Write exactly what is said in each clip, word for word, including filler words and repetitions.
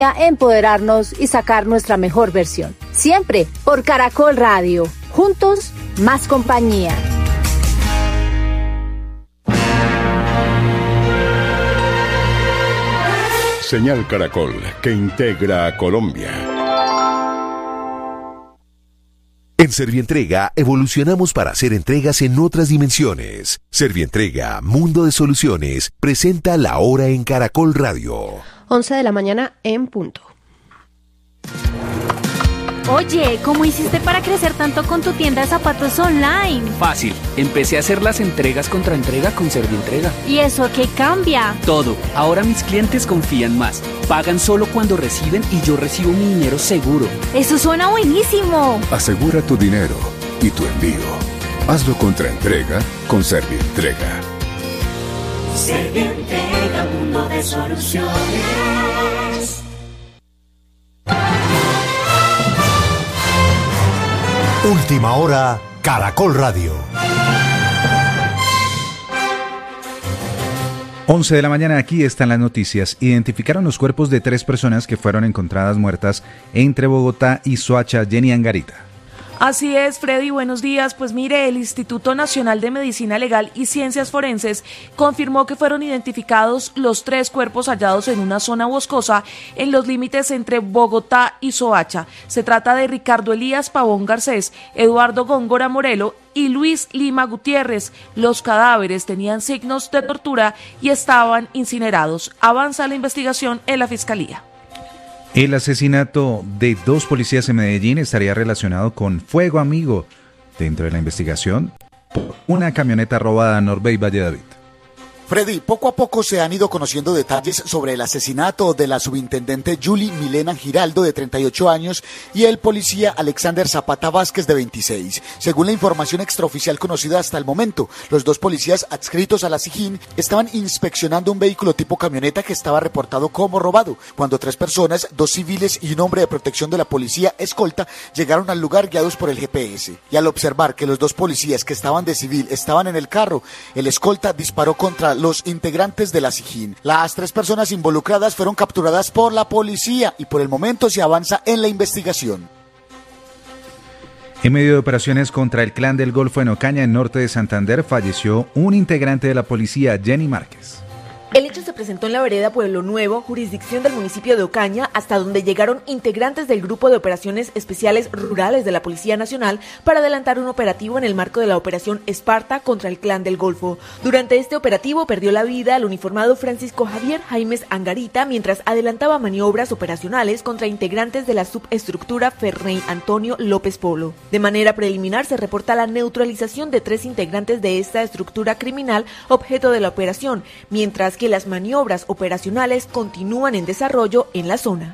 empoderarnos y sacar nuestra mejor versión. Siempre por Caracol Radio. Juntos, más compañía. Señal Caracol, que integra a Colombia. En Servientrega evolucionamos para hacer entregas en otras dimensiones. Servientrega, Mundo de Soluciones, presenta La Hora en Caracol Radio. once de la mañana en punto. Oye, ¿cómo hiciste para crecer tanto con tu tienda de zapatos online? Fácil, empecé a hacer las entregas contra entrega con Servientrega. ¿Y eso qué cambia? Todo, ahora mis clientes confían más. Pagan solo cuando reciben y yo recibo mi dinero seguro. ¡Eso suena buenísimo! Asegura tu dinero y tu envío. Hazlo contra entrega con Servientrega. Servientrega, mundo de soluciones. Última hora, Caracol Radio. once de la mañana, aquí están las noticias. Identificaron los cuerpos de tres personas que fueron encontradas muertas entre Bogotá y Soacha. Jenny Angarita. Así es, Freddy, buenos días. Pues mire, el Instituto Nacional de Medicina Legal y Ciencias Forenses confirmó que fueron identificados los tres cuerpos hallados en una zona boscosa en los límites entre Bogotá y Soacha. Se trata de Ricardo Elías Pavón Garcés, Eduardo Góngora Morelo y Luis Lima Gutiérrez. Los cadáveres tenían signos de tortura y estaban incinerados. Avanza la investigación en la Fiscalía. El asesinato de dos policías en Medellín estaría relacionado con fuego amigo. Dentro de la investigación, una camioneta robada en Norbey Valle David. Freddy, poco a poco se han ido conociendo detalles sobre el asesinato de la subintendente Julie Milena Giraldo, de treinta y ocho años, y el policía Alexander Zapata Vázquez, de veintiséis. Según la información extraoficial conocida hasta el momento, los dos policías adscritos a la SIJIN estaban inspeccionando un vehículo tipo camioneta que estaba reportado como robado, cuando tres personas, dos civiles y un hombre de protección de la policía escolta, llegaron al lugar guiados por el G P S. Y al observar que los dos policías que estaban de civil estaban en el carro, el escolta disparó contra los integrantes de la SIJIN. Las tres personas involucradas fueron capturadas por la policía y por el momento se avanza en la investigación. En medio de operaciones contra el Clan del Golfo en Ocaña, en norte de Santander, falleció un integrante de la policía, Jenny Márquez. El hecho se presentó en la vereda Pueblo Nuevo, jurisdicción del municipio de Ocaña, hasta donde llegaron integrantes del Grupo de Operaciones Especiales Rurales de la Policía Nacional para adelantar un operativo en el marco de la Operación Esparta contra el Clan del Golfo. Durante este operativo perdió la vida el uniformado Francisco Javier Jaimes Angarita mientras adelantaba maniobras operacionales contra integrantes de la subestructura Ferney Antonio López Polo. De manera preliminar se reporta la neutralización de tres integrantes de esta estructura criminal objeto de la operación, mientras que que las maniobras operacionales continúan en desarrollo en la zona.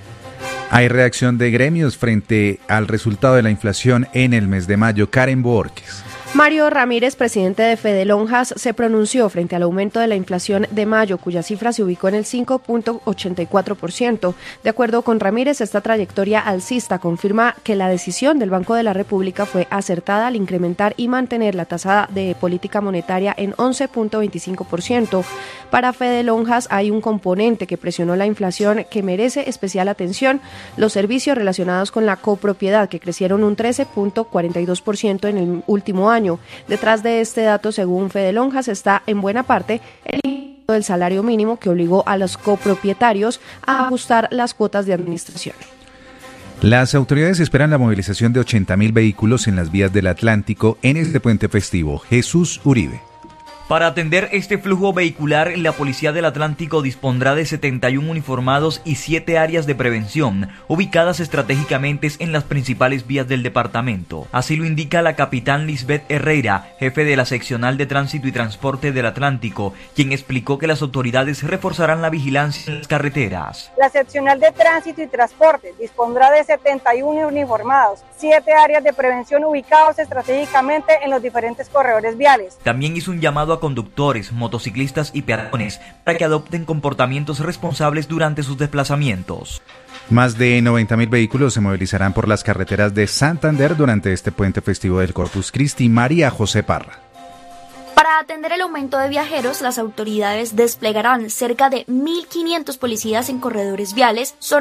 Hay reacción de gremios frente al resultado de la inflación en el mes de mayo. Karen Borges. Mario Ramírez, presidente de Fede Lonjas, se pronunció frente al aumento de la inflación de mayo, cuya cifra se ubicó en el cinco punto ochenta y cuatro por ciento. De acuerdo con Ramírez, esta trayectoria alcista confirma que la decisión del Banco de la República fue acertada al incrementar y mantener la tasa de política monetaria en once punto veinticinco por ciento. Para Fede Lonjas hay un componente que presionó la inflación que merece especial atención: los servicios relacionados con la copropiedad, que crecieron un trece punto cuarenta y dos por ciento en el último año. Detrás de este dato, según Fede Lonjas, está en buena parte el incremento del salario mínimo que obligó a los copropietarios a ajustar las cuotas de administración. Las autoridades esperan la movilización de ochenta mil vehículos en las vías del Atlántico en este puente festivo. Jesús Uribe. Para atender este flujo vehicular, la Policía del Atlántico dispondrá de setenta y uno uniformados y siete áreas de prevención, ubicadas estratégicamente en las principales vías del departamento. Así lo indica la capitán Lisbeth Herrera, jefe de la Seccional de Tránsito y Transporte del Atlántico, quien explicó que las autoridades reforzarán la vigilancia en las carreteras. La Seccional de Tránsito y Transporte dispondrá de setenta y uno uniformados, siete áreas de prevención ubicados estratégicamente en los diferentes corredores viales. También hizo un llamado a conductores, motociclistas y peatones para que adopten comportamientos responsables durante sus desplazamientos. Más de noventa mil vehículos se movilizarán por las carreteras de Santander durante este puente festivo del Corpus Christi. María José Parra. Para atender el aumento de viajeros, las autoridades desplegarán cerca de mil quinientos policías en corredores viales, zonas